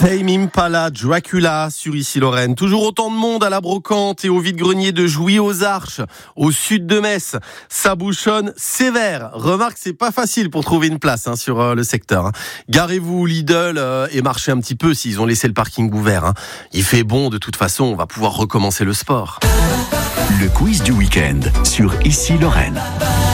Tame Impala, Dracula sur Ici Lorraine. Toujours autant de monde à la brocante et au vide-grenier de Jouy aux Arches, au sud de Metz. Ça bouchonne sévère. Remarque, c'est pas facile pour trouver une place sur le secteur. Garez-vous Lidl et marchez un petit peu s'ils ont laissé le parking ouvert. Il fait bon de toute façon, on va pouvoir recommencer le sport. Le quiz du week-end sur Ici Lorraine.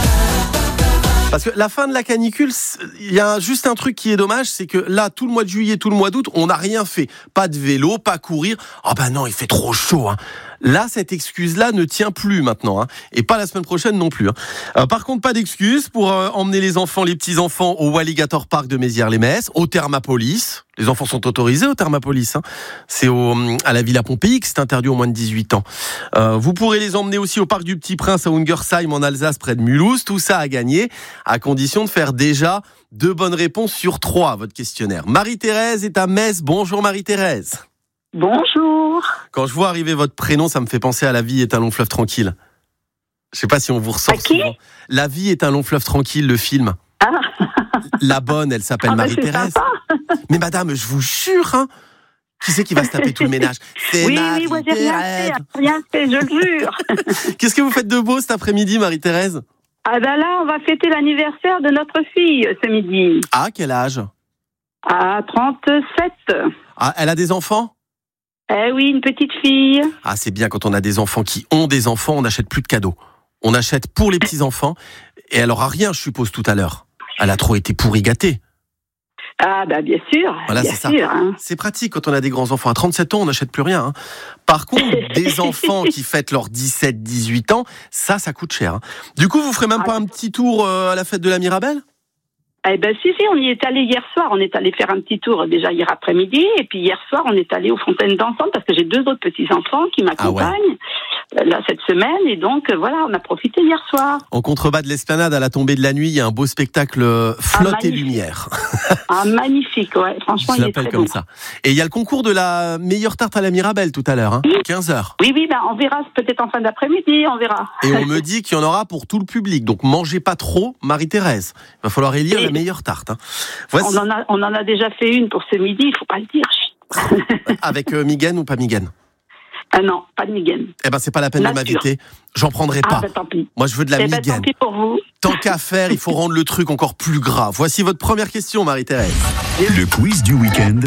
Parce que la fin de la canicule, il y a juste un truc qui est dommage, c'est que là, tout le mois de juillet, tout le mois d'août, on n'a rien fait. Pas de vélo, pas courir. Ah ben non, il fait trop chaud. Là, cette excuse-là ne tient plus maintenant. Et pas la semaine prochaine non plus. Par contre, pas d'excuse pour emmener les enfants, les petits-enfants au Walligator Park de Mézières-les-Metz, au Thermapolis. Les enfants sont autorisés au Thermapolis. C'est à la Villa Pompéi que c'est interdit aux moins de 18 ans. Vous pourrez les emmener aussi au Parc du Petit Prince à Ungersheim en Alsace près de Mulhouse. Tout ça à gagner à condition de faire déjà 2 bonnes réponses sur 3 à votre questionnaire. Marie-Thérèse est à Metz. Bonjour Marie-Thérèse. Bonjour. Quand je vois arriver votre prénom, ça me fait penser à La vie est un long fleuve tranquille. Je sais pas si on vous ressort souvent. La vie est un long fleuve tranquille, le film. Ah. La bonne, elle s'appelle Marie-Thérèse. Mais madame, je vous jure, qui c'est qui va se taper tout le ménage? C'est oui, moi j'ai rien fait, je le jure. Qu'est-ce que vous faites de beau cet après-midi, Marie-Thérèse? Ah ben là, on va fêter l'anniversaire de notre fille ce midi. Ah, quel âge? À 37. Ah, elle a des enfants? Eh oui, une petite fille. Ah, c'est bien quand on a des enfants qui ont des enfants, on n'achète plus de cadeaux. On achète pour les petits-enfants et elle aura rien, je suppose, tout à l'heure. Elle a trop été pourri gâtée. Ah bah bien sûr, voilà, bien c'est sûr. Ça. C'est pratique quand on a des grands-enfants. À 37 ans, on n'achète plus rien. Par contre, des enfants qui fêtent leurs 17-18 ans, ça coûte cher. Du coup, vous ferez même pas un petit tour à la fête de la Mirabelle? Eh ben si, on y est allé hier soir. On est allé faire un petit tour déjà hier après-midi. Et puis hier soir, on est allé aux Fontaines d'Ensemble parce que j'ai 2 autres petits-enfants qui m'accompagnent là cette semaine. Et donc voilà, on a profité hier soir. En contrebas de l'Esplanade, à la tombée de la nuit, il y a un beau spectacle Flotte et Lumière. Ah, magnifique, ouais. Franchement, il est très comme beau. ça. Et il y a le concours de la meilleure tarte à la Mirabelle tout à l'heure, 15h. Oui, on verra peut-être en fin d'après-midi, on verra. Et on me dit qu'il y en aura pour tout le public. Donc mangez pas trop, Marie-Thérèse. Il va falloir élire la meilleure tarte. Voici. On en a déjà fait une pour ce midi, il faut pas le dire. Avec Miguen ou pas Miguen? Ah non, pas de Miguen. Eh ben c'est pas la peine de m'inviter. J'en prendrai pas. Tant pis. Moi je veux de la Miguen. Tant pis pour vous. Tant qu'à faire, il faut rendre le truc encore plus gras. Voici votre première question, Marie-Thérèse. Le quiz du week-end.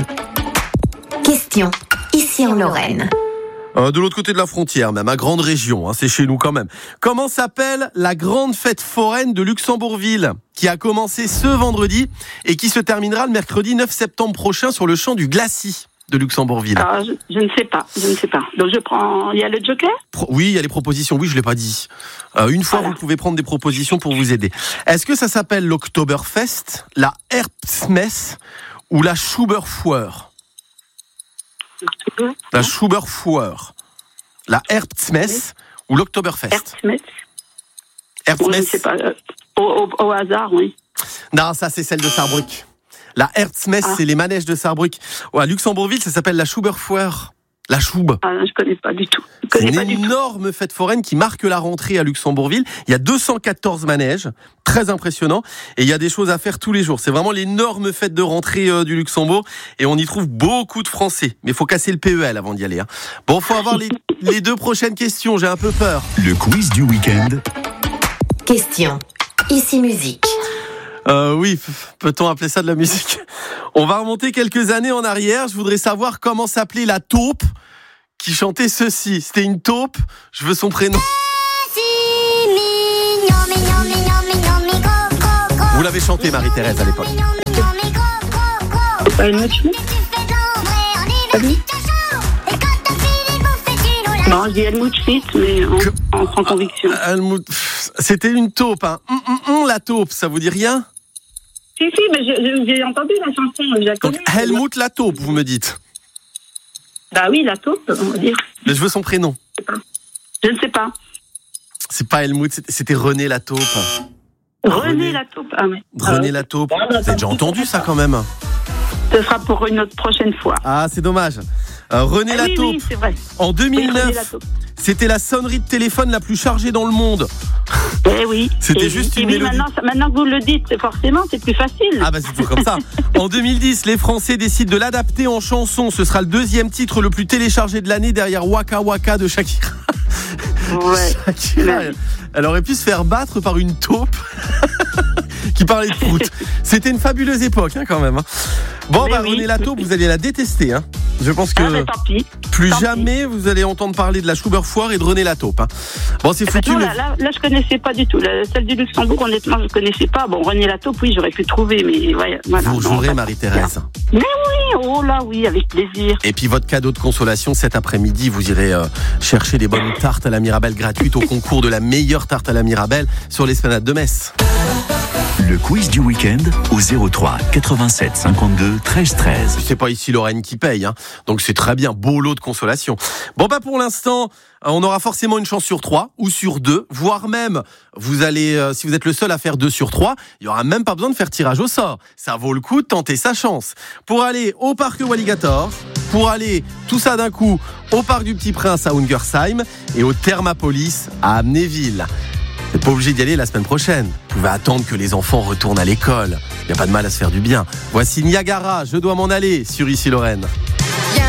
Question. Ici en Lorraine. De l'autre côté de la frontière, même, à grande région, c'est chez nous quand même. Comment s'appelle la grande fête foraine de Luxembourgville, qui a commencé ce vendredi et qui se terminera le mercredi 9 septembre prochain sur le champ du Glacis de Luxembourgville? Je ne sais pas. Donc je prends. Il y a le joker? Oui, il y a les propositions. Oui, je l'ai pas dit. Une fois, vous pouvez prendre des propositions pour vous aider. Est-ce que ça s'appelle l'Oktoberfest, la Herbstmesse ou la Schuberfeuer? La Schuberfeuer, la Herbstmesse ou l'Oktoberfest? Herbstmesse. Je ne sais pas. Au hasard, oui. Non, ça c'est celle de Sarrebruck. La Herbstmesse, c'est les manèges de Sarrebruck. À Luxembourgville, ça s'appelle la Schuberfeuer. La Schub. Je connais pas du tout. C'est une énorme fête foraine qui marque la rentrée à Luxembourgville. Il y a 214 manèges, très impressionnant. Et il y a des choses à faire tous les jours. C'est vraiment l'énorme fête de rentrée du Luxembourg. Et on y trouve beaucoup de Français. Mais il faut casser le PEL avant d'y aller. Bon, faut avoir les 2 prochaines questions. J'ai un peu peur. Le quiz du week-end. Question. Ici musique. Oui, peut-on appeler ça de la musique? On va remonter quelques années en arrière. Je voudrais savoir comment s'appelait la taupe qui chantait ceci. C'était une taupe. Je veux son prénom. Vous l'avez chanté, Marie-Thérèse, à l'époque. C'est pas Helmut Schmidt? Non, je dis Helmut Schmidt, mais sans conviction. C'était une taupe, la taupe, ça vous dit rien? Si, mais j'ai entendu la chanson, je la connais. Donc Helmut la taupe, vous me dites? Bah oui, la taupe, on va dire. Mais je veux son prénom. Je ne sais pas. C'est pas Helmut, c'était René la taupe. René la taupe, René la taupe. Vous avez déjà entendu ça quand même? Ce sera pour une autre prochaine fois. Ah, c'est dommage. René la taupe. Oui, c'est vrai. En 2009, C'était la sonnerie de téléphone la plus chargée dans le monde. Eh oui. C'était juste une mélodie. Maintenant que vous le dites, forcément, c'est plus facile. Ah bah c'est toujours comme ça. En 2010, les Français décident de l'adapter en chanson. Ce sera le 2e titre le plus téléchargé de l'année derrière Waka Waka de Shakira. Ouais. Shakira, elle aurait pu se faire battre par une taupe qui parlait de foot. C'était une fabuleuse époque quand même. Bon, René la taupe, vous allez la détester. Je pense que tant pis. plus jamais vous allez entendre parler de la Schubert-Foire et de René la taupe. Bon, c'est foutu. Là, je connaissais pas du tout. Celle du Luxembourg, honnêtement, je connaissais pas. Bon, René la taupe, oui, j'aurais pu trouver, mais ouais, voilà. Vous jouerez, Marie-Thérèse. Mais oui, oh là, oui, avec plaisir. Et puis votre cadeau de consolation, cet après-midi, vous irez chercher des bonnes tartes à la Mirabelle gratuites au concours de la meilleure tarte à la Mirabelle sur l'esplanade de Metz. Le quiz du week-end au 03 87 52 13 13. C'est pas ici Lorraine qui paye, donc c'est très bien, beau lot de consolation. Bon pour l'instant, on aura forcément une chance sur 3 ou sur 2, voire même, vous allez, si vous êtes le seul à faire 2 sur 3, il y aura même pas besoin de faire tirage au sort. Ça vaut le coup de tenter sa chance. Pour aller au parc Walligator, pour aller tout ça d'un coup au parc du Petit Prince à Ungersheim et au Thermapolis à Amnéville. Vous n'êtes pas obligé d'y aller la semaine prochaine. Vous pouvez attendre que les enfants retournent à l'école. Il n'y a pas de mal à se faire du bien. Voici Niagara, je dois m'en aller sur Ici Lorraine.